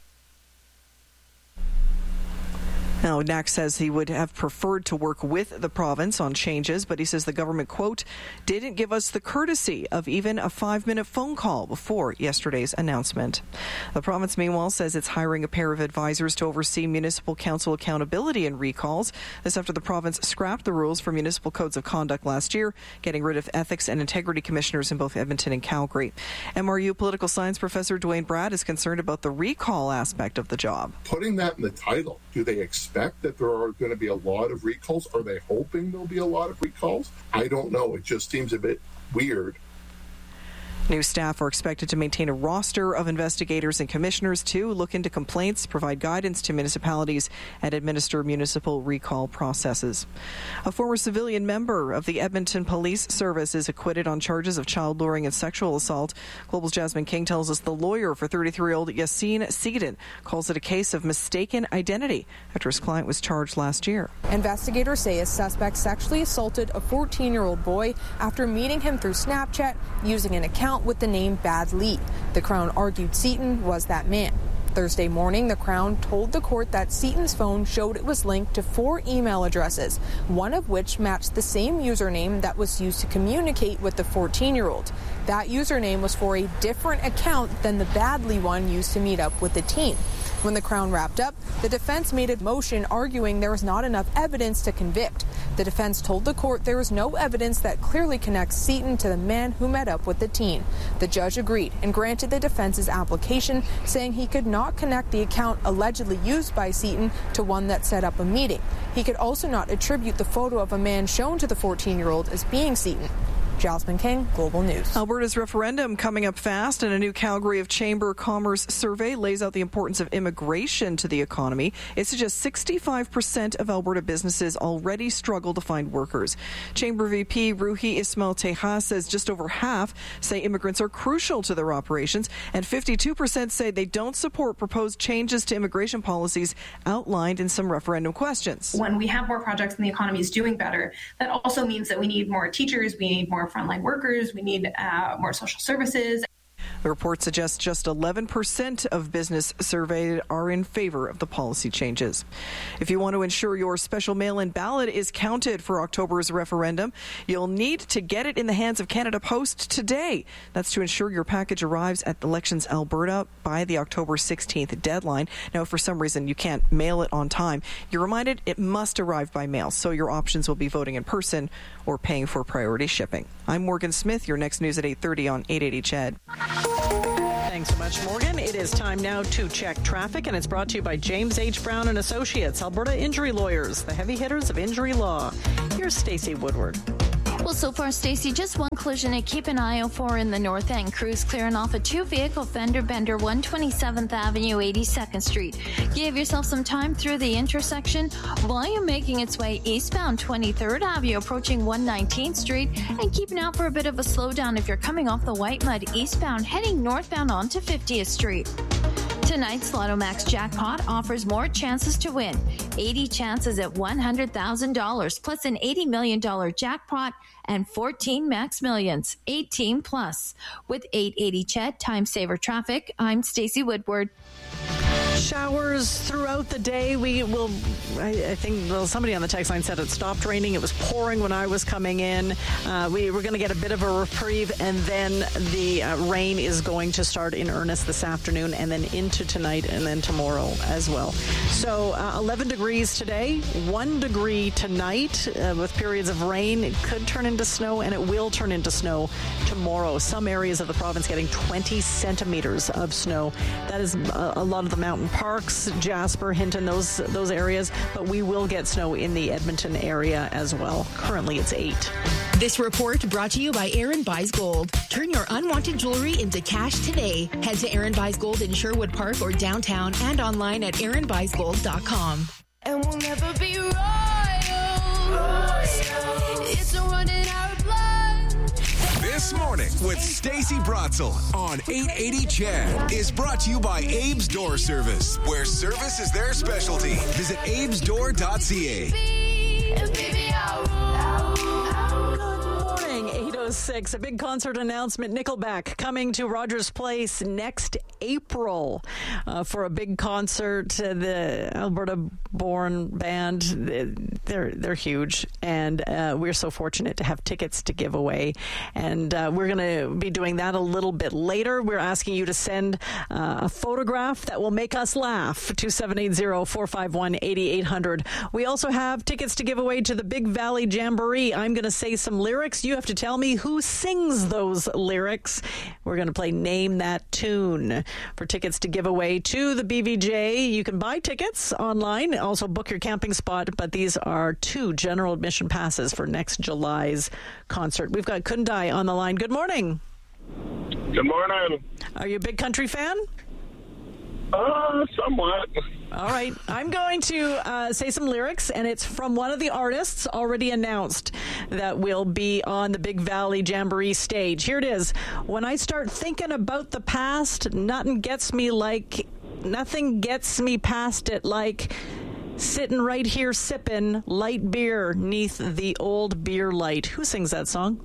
Now, Knack says he would have preferred to work with the province on changes, but he says the government, quote, didn't give us the courtesy of even a 5-minute phone call before yesterday's announcement. The province, meanwhile, says it's hiring a pair of advisors to oversee municipal council accountability and recalls. This after the province scrapped the rules for municipal codes of conduct last year, getting rid of ethics and integrity commissioners in both Edmonton and Calgary. MRU political science professor Dwayne Brad is concerned about the recall aspect of the job. Putting that in the title, do they expect that there are going to be a lot of recalls? Are they hoping there'll be a lot of recalls? I don't know. It just seems a bit weird. New staff are expected to maintain a roster of investigators and commissioners to look into complaints, provide guidance to municipalities, and administer municipal recall processes. A former civilian member of the Edmonton Police Service is acquitted on charges of child luring and sexual assault. Global's Jasmine King tells us the lawyer for 33-year-old Yassine Seedon calls it a case of mistaken identity after his client was charged last year. Investigators say a suspect sexually assaulted a 14-year-old boy after meeting him through Snapchat using an account with the name Bad Lee. The Crown argued Seaton was that man. Thursday morning, the Crown told the court that Seaton's phone showed it was linked to 4 email addresses, one of which matched the same username that was used to communicate with the 14-year-old. That username was for a different account than the Bad Lee one used to meet up with the teen. When the Crown wrapped up, the defense made a motion arguing there was not enough evidence to convict. The defense told the court there was no evidence that clearly connects Seaton to the man who met up with the teen. The judge agreed and granted the defense's application, saying he could not connect the account allegedly used by Seaton to one that set up a meeting. He could also not attribute the photo of a man shown to the 14-year-old as being Seaton. Jasmine King, Global News. Alberta's referendum coming up fast, and a new Calgary of Chamber of Commerce survey lays out the importance of immigration to the economy. It suggests 65% of Alberta businesses already struggle to find workers. Chamber VP Ruhi Ismail Teja says just over half say immigrants are crucial to their operations, and 52% say they don't support proposed changes to immigration policies outlined in some referendum questions. When we have more projects and the economy is doing better, that also means that we need more teachers, we need more frontline workers, we need more social services. The report suggests just 11% of business surveyed are in favor of the policy changes. If you want to ensure your special mail-in ballot is counted for October's referendum, you'll need to get it in the hands of Canada Post today. That's to ensure your package arrives at Elections Alberta by the October 16th deadline. Now, if for some reason you can't mail it on time, you're reminded it must arrive by mail, so your options will be voting in person or paying for priority shipping. I'm Morgan Smith. Your next news at 8:30 on 880 CHED. Thanks so much, Morgan. It is time now to check traffic, and it's brought to you by James H. Brown and Associates, Alberta Injury Lawyers, the heavy hitters of injury law. Here's Stacey Woodward. Well, so far, Stacey, just one collision to keep an eye out for in the north end. Crews clearing off a two-vehicle fender bender, 127th Avenue, 82nd Street. Give yourself some time through the intersection. Volume making its way eastbound 23rd Avenue, approaching 119th Street, and keeping out for a bit of a slowdown if you're coming off the White Mud eastbound, heading northbound onto 50th Street. Tonight's Lotto Max jackpot offers more chances to win. 80 chances at $100,000, plus an $80 million jackpot and 14 max millions, 18 plus. With 880 CHED, time saver traffic, I'm Stacey Woodward. Showers throughout the day. I think somebody on the text line said it stopped raining. It was pouring when I was coming in. We were going to get a bit of a reprieve, and then the rain is going to start in earnest this afternoon, and then into tonight, and then tomorrow as well. So 11 degrees today, 1 degree tonight with periods of rain. It could turn into snow, and it will turn into snow tomorrow. Some areas of the province getting 20 centimeters of snow. That is a lot of the mountain parks, Jasper, Hinton, those areas, but we will get snow in the Edmonton area as well. Currently it's 8. This report brought to you by Aaron Buys Gold. Turn your unwanted jewelry into cash today. Head to Aaron Buys Gold in Sherwood Park or downtown and online at aaronbuysgold.com. And we'll never be royal. It's a run in our blood. This Morning with Stacey Brotzel on 880 CHED is brought to you by Abe's Door Service, where service is their specialty. Visit abesdoor.ca. Good morning, 8:06. A big concert announcement. Nickelback coming to Rogers Place next April for a big concert. The Alberta-born band, they're huge, and we're so fortunate to have tickets to give away. And we're going to be doing that a little bit later. We're asking you to send a photograph that will make us laugh to 780-451-8800. We also have tickets to give away to the Big Valley Jamboree. I'm going to say some lyrics. You have to tell me who sings those lyrics. We're going to play Name That Tune. For tickets to give away to the BVJ, you can buy tickets online, also book your camping spot, but these are 2 general admission passes for next July's concert. We've got Kundai on the line. Good morning. Good morning. Are you a big country fan? Somewhat. All right. I'm going to say some lyrics, and it's from one of the artists already announced that will be on the Big Valley Jamboree stage. Here it is. When I start thinking about the past, nothing gets me past it like sitting right here sipping light beer neath the old beer light. Who sings that song?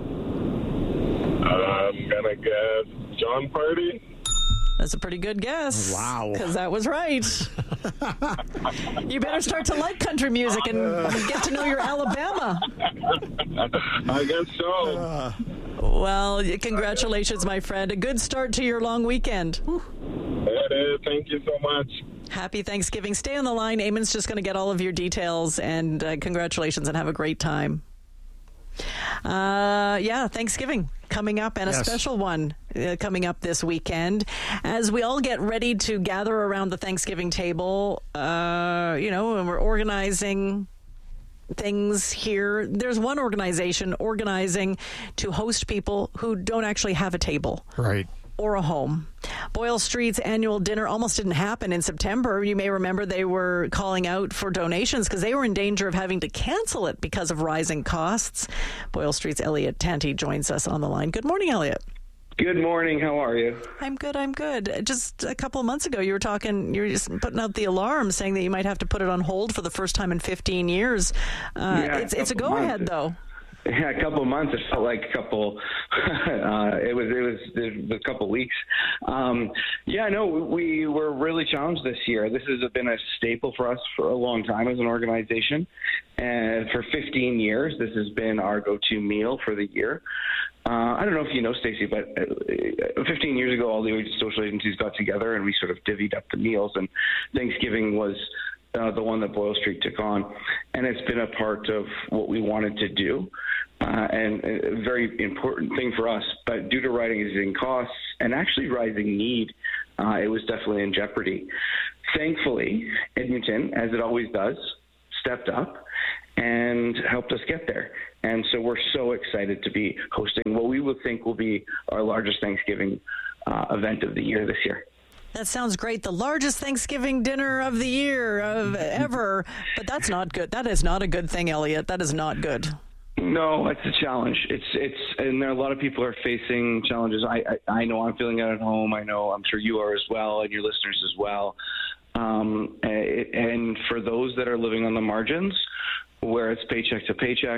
I'm going to guess John Party. That's a pretty good guess. Wow. Because that was right. You better start to like country music and get to know your Alabama. I guess so. Well, congratulations, my friend. A good start to your long weekend. It is. Thank you so much. Happy Thanksgiving. Stay on the line. Eamon's just going to get all of your details, and congratulations, and have a great time. Thanksgiving coming up, and a special one coming up this weekend as we all get ready to gather around the Thanksgiving table, and we're organizing things here. There's one organization organizing to host people who don't actually have a table. Right. Or a home. Boyle Street's annual dinner almost didn't happen in September. You may remember they were calling out for donations because they were in danger of having to cancel it because of rising costs. Boyle Street's Elliot Tanti joins us on the line. Good morning, Elliot. Good morning. How are you? I'm good. Just a couple of months ago, you were just putting out the alarm saying that you might have to put it on hold for the first time in 15 years. It's a go-ahead, though. Yeah, a couple of months. It felt like a couple. It was a couple of weeks. We were really challenged this year. This has been a staple for us for a long time as an organization, and for 15 years, this has been our go-to meal for the year. I don't know if you know, Stacey, but 15 years ago, all the social agencies got together and we sort of divvied up the meals, and Thanksgiving was the one that Boyle Street took on, and it's been a part of what we wanted to do, and a very important thing for us. But due to rising costs and actually rising need, it was definitely in jeopardy. Thankfully, Edmonton, as it always does, stepped up and helped us get there. And so we're so excited to be hosting what we would think will be our largest Thanksgiving event of the year this year. That sounds great. The largest Thanksgiving dinner of the year ever. But that's not good. That is not a good thing, Elliot. That is not good. No, it's a challenge. And there are a lot of people are facing challenges. I know I'm feeling it at home. I know I'm sure you are as well, and your listeners as well. And for those that are living on the margins, where it's paycheck to paycheck,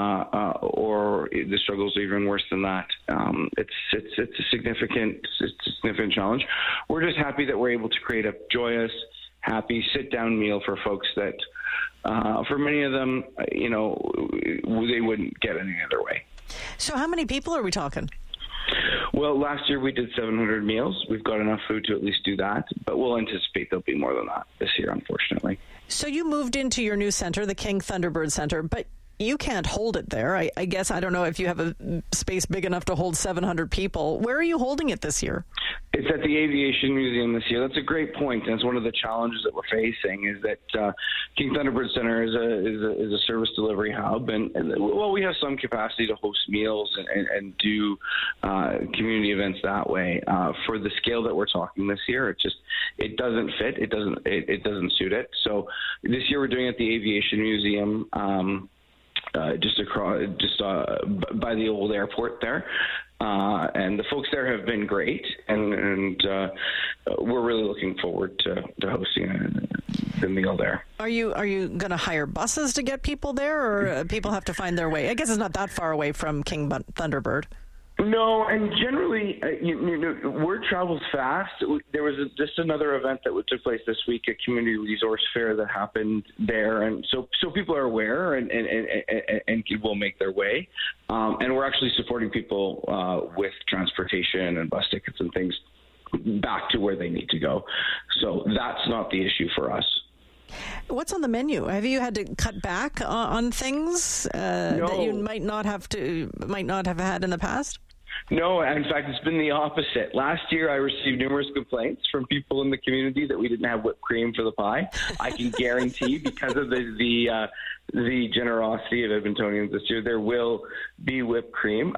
or the struggles are even worse than that. It's a significant challenge. We're just happy that we're able to create a joyous, happy sit-down meal for folks that, for many of them, they wouldn't get any other way. So how many people are we talking? Well, last year we did 700 meals. We've got enough food to at least do that, but we'll anticipate there'll be more than that this year, unfortunately. So you moved into your new center, the King Thunderbird Center, but you can't hold it there. I guess, I don't know if you have a space big enough to hold 700 people. Where are you holding it this year? It's at the Aviation Museum this year. That's a great point, and it's one of the challenges that we're facing is that King Thunderbird Center is a service delivery hub, and we have some capacity to host meals and do community events that way. For the scale that we're talking this year, it doesn't fit. It doesn't suit it. So this year we're doing it at the Aviation Museum. Just by the old airport there, and the folks there have been great, and we're really looking forward to hosting the meal there. Are you going to hire buses to get people there, or people have to find their way? I guess it's not that far away from King Thunderbird. No, and generally, word travels fast. There was just another event that took place this week, a community resource fair that happened there, and so people are aware and will make their way. And we're actually supporting people with transportation and bus tickets and things back to where they need to go. So that's not the issue for us. What's on the menu? Have you had to cut back on things that you might not have had in the past? No, in fact, it's been the opposite. Last year, I received numerous complaints from people in the community that we didn't have whipped cream for the pie. I can guarantee, because of the generosity of Edmontonians this year, there will be whipped cream.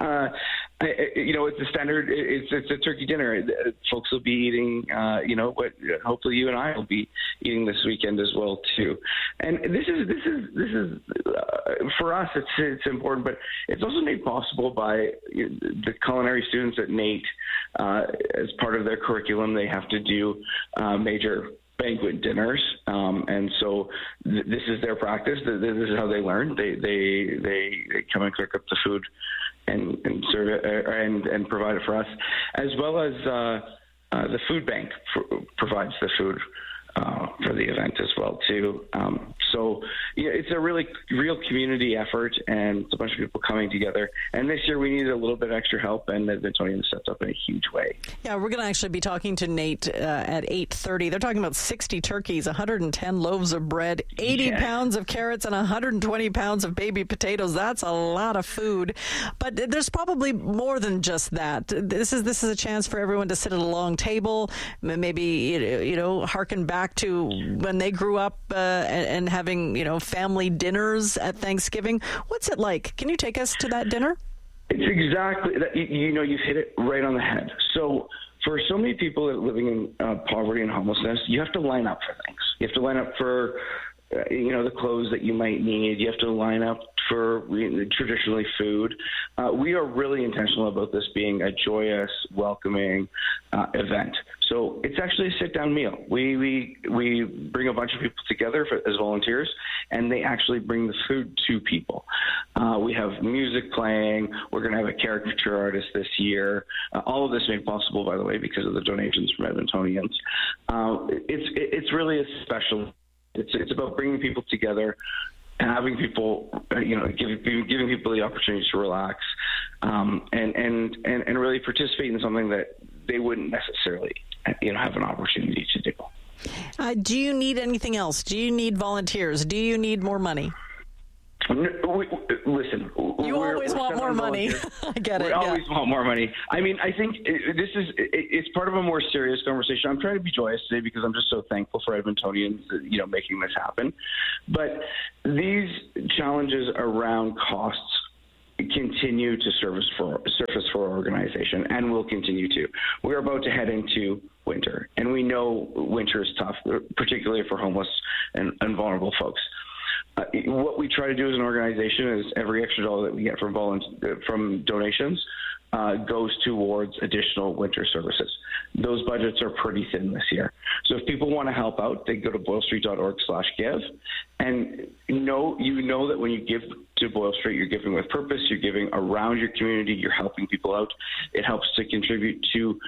It's a standard. It's a turkey dinner. Folks will be eating. What hopefully you and I will be eating this weekend as well too. And this is for us. It's important, but it's also made possible by the culinary students at NAIT. As part of their curriculum, they have to do major banquet dinners, and so this is their practice. This is how they learn. They come and cook up the food and serve it and provide it for us, as well as the food bank provides the food for the event as well too. So it's a really real community effort, and it's a bunch of people coming together. And this year we needed a little bit extra help, and Edmontonians stepped up in a huge way. Yeah, we're going to actually be talking to NAIT at 8:30. They're talking about 60 turkeys, 110 loaves of bread, 80 pounds of carrots, and 120 pounds of baby potatoes. That's a lot of food. But there's probably more than just that. This is a chance for everyone to sit at a long table, maybe hearken back back to when they grew up and having, family dinners at Thanksgiving. What's it like? Can you take us to that dinner? It's exactly that. You've hit it right on the head. So for so many people that are living in poverty and homelessness, you have to line up for things. You have to line up for the clothes that you might need. You have to line up for traditionally food. We are really intentional about this being a joyous, welcoming event. So it's actually a sit-down meal. We bring a bunch of people together as volunteers, and they actually bring the food to people. We have music playing. We're going to have a caricature artist this year. All of this made possible, by the way, because of the donations from Edmontonians. It's really a special. It's about bringing people together, having people, giving people the opportunity to relax, and really participate in something that they wouldn't necessarily, have an opportunity to do. Do you need anything else? Do you need volunteers? Do you need more money? Listen, you always want more money. I get it. We always want more money. I mean, I think it's part of a more serious conversation. I'm trying to be joyous today because I'm just so thankful for Edmontonians, making this happen. But these challenges around costs continue to surface for our organization, and will continue to. We're about to head into winter, and we know winter is tough, particularly for homeless and vulnerable folks. What we try to do as an organization is every extra dollar that we get from donations goes towards additional winter services. Those budgets are pretty thin this year. So if people want to help out, they go to boylestreet.org/give. And you know that when you give to Boyle Street, you're giving with purpose, you're giving around your community, you're helping people out. It helps to contribute to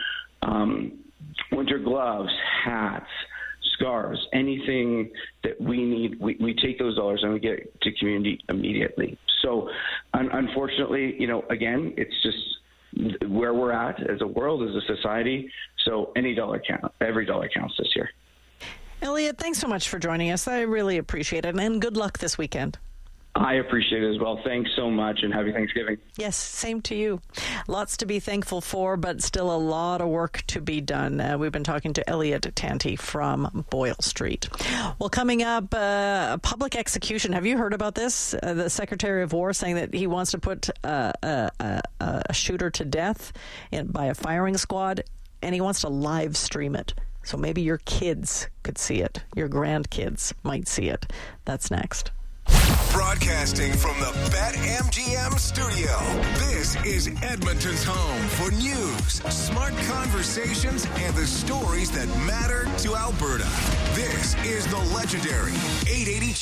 winter gloves, hats, scarves, anything that we need, we take those dollars and we get it to community immediately. So unfortunately, again, it's just where we're at as a world, as a society. So every dollar counts this year. Elliot, thanks so much for joining us. I really appreciate it, and good luck this weekend. I appreciate it as well. Thanks so much, and happy Thanksgiving. Yes, same to you. Lots to be thankful for, but still a lot of work to be done. We've been talking to Elliot Tanti from Boyle Street. Well, coming up, a public execution. Have you heard about this? The Secretary of War saying that he wants to put a shooter to death by a firing squad, and he wants to live stream it. So maybe your kids could see it. Your grandkids might see it. That's next. Broadcasting from the BetMGM studio, this is Edmonton's home for news, smart conversations, and the stories that matter to Alberta. This is the legendary 880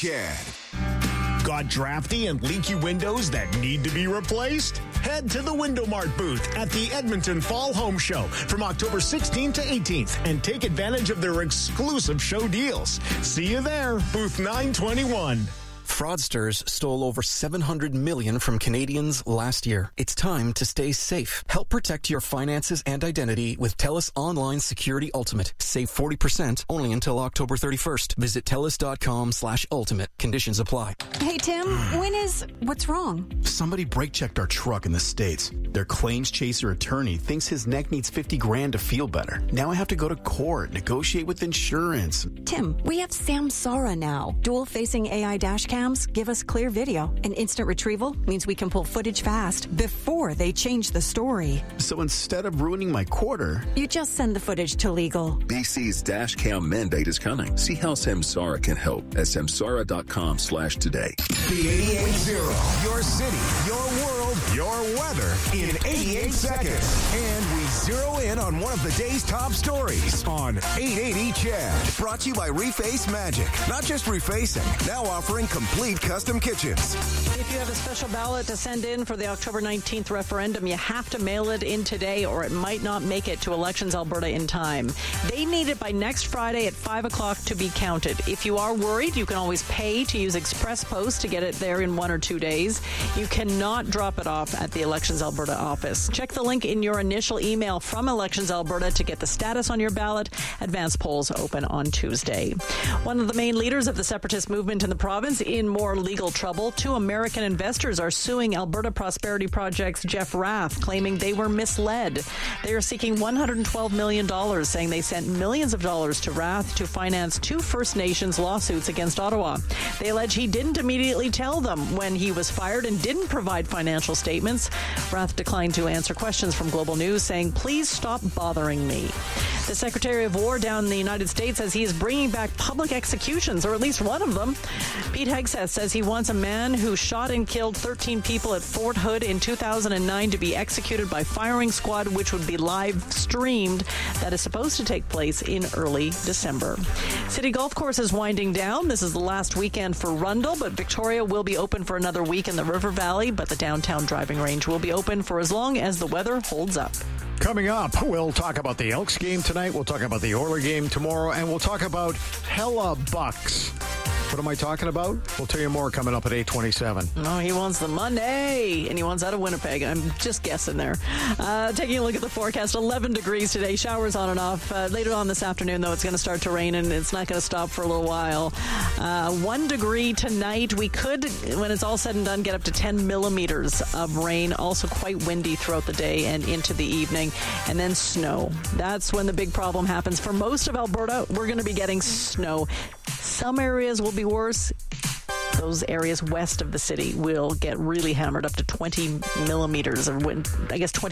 Chad. Got drafty and leaky windows that need to be replaced? Head to the Window Mart booth at the Edmonton Fall Home Show from October 16th to 18th and take advantage of their exclusive show deals. See you there, booth 921. Fraudsters stole over $700 million from Canadians last year. It's time to stay safe. Help protect your finances and identity with TELUS Online Security Ultimate. Save 40% only until October 31st. Visit TELUS.com/ultimate. Conditions apply. Hey, Tim, what's wrong? Somebody brake checked our truck in the States. Their claims chaser attorney thinks his neck needs $50,000 to feel better. Now I have to go to court, negotiate with insurance. Tim, we have Samsara now. Dual-facing AI dash cams give us clear video, and instant retrieval means we can pull footage fast before they change the story. So instead of ruining my quarter, you just send the footage to legal. BC's dash cam mandate is coming. See how Samsara can help at samsara.com/today. The 88.0, your city, your world, your weather in 88 seconds. And we zero in on one of the day's top stories on 880 Chad. Brought to you by Reface Magic. Not just refacing, now offering complete custom kitchens. If you have a special ballot to send in for the October 19th referendum, you have to mail it in today or it might not make it to Elections Alberta in time. They need it by next Friday at 5 o'clock to be counted. If you are worried, you can always pay to use Express Post to get it there in 1 or 2 days. You cannot drop it off at the Elections Elections Alberta office. Check the link in your initial email from Elections Alberta to get the status on your ballot. Advanced polls open on Tuesday. One of the main leaders of the separatist movement in the province in more legal trouble. 2 American investors are suing Alberta Prosperity Project's Jeff Rath, claiming they were misled. They are seeking $112 million, saying they sent millions of dollars to Rath to finance 2 First Nations lawsuits against Ottawa. They allege he didn't immediately tell them when he was fired and didn't provide financial statements. Rath declined to answer questions from Global News, saying, "Please stop bothering me." The Secretary of War down in the United States says he is bringing back public executions, or at least one of them. Pete Hegseth says he wants a man who shot and killed 13 people at Fort Hood in 2009 to be executed by firing squad, which would be live streamed. That is supposed to take place in early December. City Golf Course is winding down. This is the last weekend for Rundle, but Victoria will be open for another week in the River Valley, but the downtown driving range will be open for as long as the weather holds up. Coming up, we'll talk about the Elks game tonight, we'll talk about the Oiler game tomorrow, and we'll talk about Hella Bucks. What am I talking about? We'll tell you more coming up at 8:27. No, he wants the Monday, and he wants out of Winnipeg. I'm just guessing there. Taking a look at the forecast, 11 degrees today, showers on and off. Later on this afternoon, though, it's going to start to rain, and it's not going to stop for a little while. 1 degree tonight. We could, when it's all said and done, get up to 10 millimeters of rain. Also quite windy throughout the day and into the evening. And then snow. That's when the big problem happens. For most of Alberta, we're going to be getting snow. Some areas will be worse. Those areas west of the city will get really hammered, up to 20 millimeters of wind. I guess 20